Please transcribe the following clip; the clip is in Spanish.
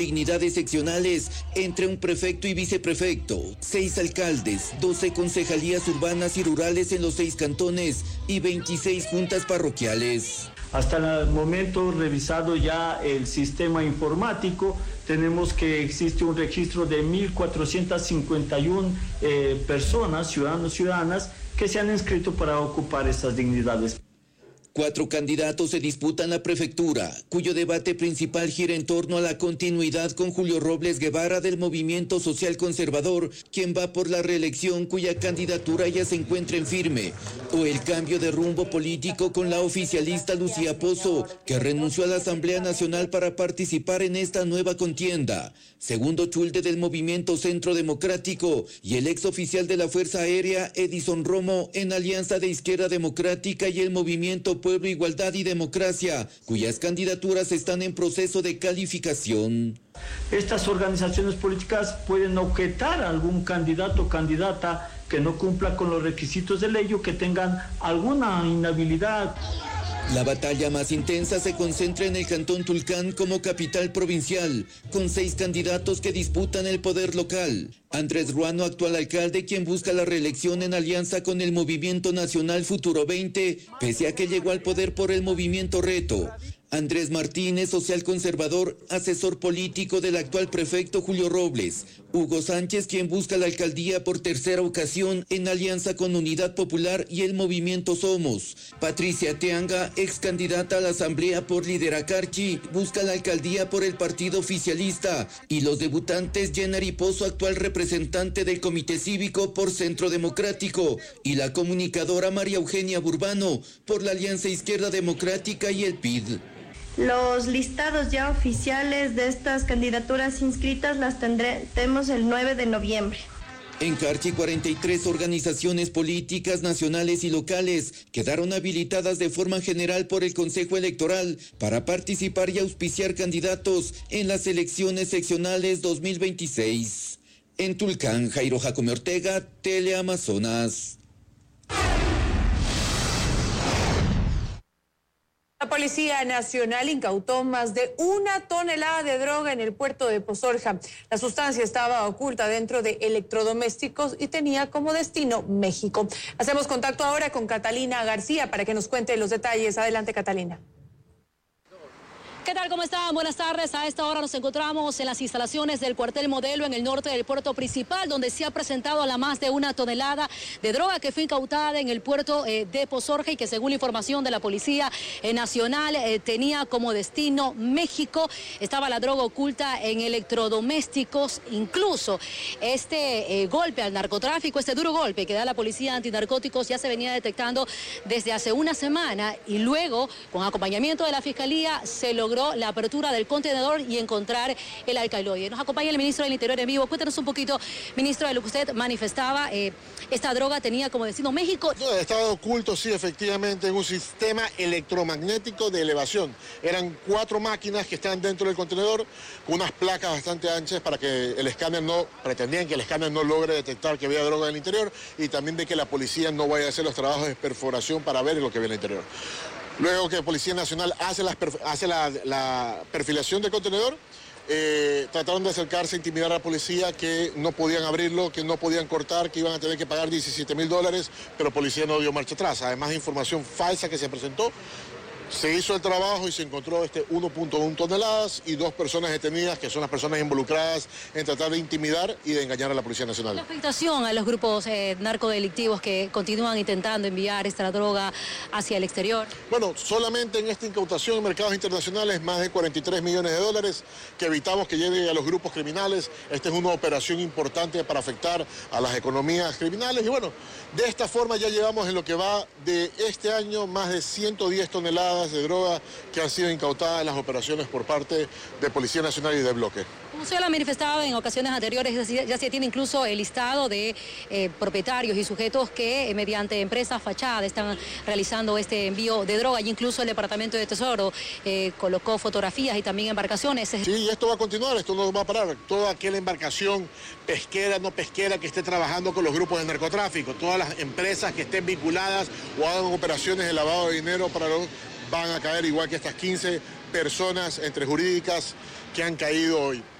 Dignidades seccionales entre un prefecto y viceprefecto, 6 alcaldes, 12 concejalías urbanas y rurales en los 6 cantones y 26 juntas parroquiales. Hasta el momento, revisado ya el sistema informático, tenemos que existe un registro de 1.451 personas, ciudadanas, que se han inscrito para ocupar estas dignidades. 4 candidatos se disputan la prefectura, cuyo debate principal gira en torno a la continuidad con Julio Robles Guevara del Movimiento Social Conservador, quien va por la reelección cuya candidatura ya se encuentra en firme, o el cambio de rumbo político con la oficialista Lucía Pozo, que renunció a la Asamblea Nacional para participar en esta nueva contienda. Segundo Chulde del Movimiento Centro Democrático y el ex oficial de la Fuerza Aérea Edison Romo en alianza de Izquierda Democrática y el Movimiento Pueblo, Igualdad y Democracia, cuyas candidaturas están en proceso de calificación. Estas organizaciones políticas pueden objetar a algún candidato o candidata que no cumpla con los requisitos de ley o que tengan alguna inhabilidad. La batalla más intensa se concentra en el Cantón Tulcán como capital provincial, con 6 candidatos que disputan el poder local. Andrés Ruano, actual alcalde, quien busca la reelección en alianza con el Movimiento Nacional Futuro 20, pese a que llegó al poder por el Movimiento Reto. Andrés Martínez, social conservador, asesor político del actual prefecto Julio Robles. Hugo Sánchez, quien busca la alcaldía por tercera ocasión en alianza con Unidad Popular y el Movimiento Somos. Patricia Teanga, ex candidata a la Asamblea por Lideracarchi, busca la alcaldía por el partido oficialista. Y los debutantes, Jenary Pozo, actual representante del Comité Cívico por Centro Democrático, y la comunicadora María Eugenia Burbano por la Alianza Izquierda Democrática y el PID. Los listados ya oficiales de estas candidaturas inscritas las tendremos el 9 de noviembre. En Carchi, 43 organizaciones políticas nacionales y locales quedaron habilitadas de forma general por el Consejo Electoral para participar y auspiciar candidatos en las elecciones seccionales 2026. En Tulcán, Jairo Jacome Ortega, Teleamazonas. La Policía Nacional incautó más de 1 tonelada de droga en el puerto de Pozorja. La sustancia estaba oculta dentro de electrodomésticos y tenía como destino México. Hacemos contacto ahora con Catalina García para que nos cuente los detalles. Adelante, Catalina. ¿Qué tal? ¿Cómo están? Buenas tardes. A esta hora nos encontramos en las instalaciones del cuartel Modelo en el norte del puerto principal, donde se ha presentado la más de 1 tonelada de droga que fue incautada en el puerto de Pozorja y que, según la información de la Policía Nacional, tenía como destino México. Estaba la droga oculta en electrodomésticos. Incluso este golpe al narcotráfico, este duro golpe que da la Policía Antinarcóticos, ya se venía detectando desde hace una semana y luego, con acompañamiento de la Fiscalía, se logró la apertura del contenedor y encontrar el alcaloide. Nos acompaña el ministro del Interior en vivo. Cuéntanos un poquito, ministro, de lo que usted manifestaba. Esta droga tenía como destino México. Estaba oculto, sí, efectivamente, en un sistema electromagnético de elevación. Eran 4 máquinas que estaban dentro del contenedor con unas placas bastante anchas para que el escáner pretendían que el escáner no logre detectar que había droga en el interior y también de que la policía no vaya a hacer los trabajos de perforación para ver lo que había en el interior. Luego que la Policía Nacional hace la perfilación del contenedor, trataron de acercarse a intimidar a la policía, que no podían abrirlo, que no podían cortar, que iban a tener que pagar $17,000, pero la policía no dio marcha atrás. Además de información falsa que se presentó, se hizo el trabajo y se encontró 1.1 toneladas y 2 personas detenidas, que son las personas involucradas en tratar de intimidar y de engañar a la Policía Nacional. La afectación a los grupos narcodelictivos que continúan intentando enviar esta droga hacia el exterior. Bueno, solamente en esta incautación en mercados internacionales más de $43 millones que evitamos que llegue a los grupos criminales. Esta es una operación importante para afectar a las economías criminales y bueno, de esta forma ya llevamos en lo que va de este año más de 110 toneladas de droga que han sido incautadas en las operaciones por parte de Policía Nacional y de Bloque. Como usted lo ha manifestado en ocasiones anteriores, ya se tiene incluso el listado de propietarios y sujetos que mediante empresas fachadas están realizando este envío de droga y incluso el Departamento de Tesoro colocó fotografías y también embarcaciones. Sí, y esto va a continuar, esto no va a parar. Toda aquella embarcación pesquera, no pesquera, que esté trabajando con los grupos de narcotráfico, todas las empresas que estén vinculadas o hagan operaciones de lavado de dinero para los van a caer igual que estas 15 personas, entre jurídicas, que han caído hoy.